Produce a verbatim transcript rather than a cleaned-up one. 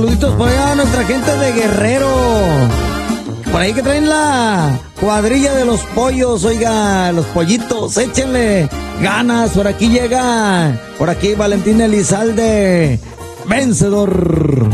Saluditos por allá a nuestra gente de Guerrero. Por ahí que traen la cuadrilla de los pollos, oiga, los pollitos, échenle ganas. Por aquí llega, por aquí Valentín Elizalde, vencedor.